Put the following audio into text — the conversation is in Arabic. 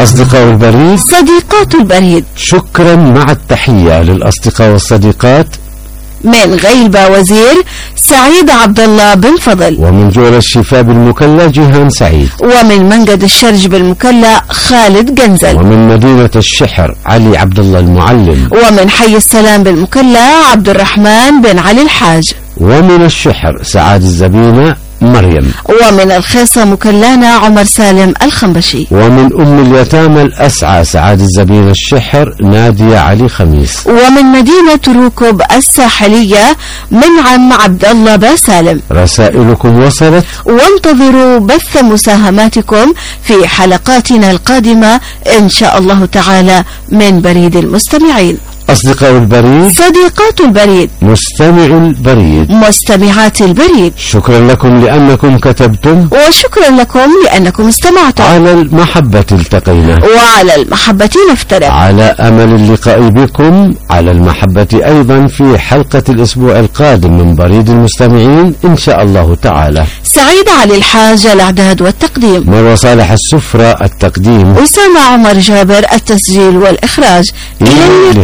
أصدقاء البريد، صديقات البريد، شكرا مع التحية للأصدقاء والصديقات من غيبة وزير سعيد عبد الله بن فضل، ومن جول الشفاء بالمكلا جيهان سعيد، ومن منجد الشرج بالمكلا خالد جنزل، ومن مدينة الشحر علي عبد الله المعلم، ومن حي السلام بالمكلا عبد الرحمن بن علي الحاج، ومن الشحر سعاد الزبينة مريم، ومن الخيصة مكلانا عمر سالم الخنبشي، ومن أم اليتامى الأسعى سعاد الزبينة الشحر نادية علي خميس، ومن مدينة روكب الساحلية منعم عبد الله باسالم. رسائلكم وصلت، وانتظروا بث مساهماتكم في حلقاتنا القادمة إن شاء الله تعالى من بريد المستمعين. أصدقاء البريد، صديقات البريد، مستمع البريد، مستمعات البريد، شكرا لكم لأنكم كتبتم، وشكرا لكم لأنكم استمعتم. على المحبة التقينا، وعلى المحبة نفترق، على أمل اللقاء بكم على المحبة أيضا في حلقة الأسبوع القادم من بريد المستمعين إن شاء الله تعالى. سعيد علي الحاج الإعداد والتقديم، مروى صالح السفرة التقديم، أسامة عمر جابر التسجيل والإخراج. إلى اللقاء.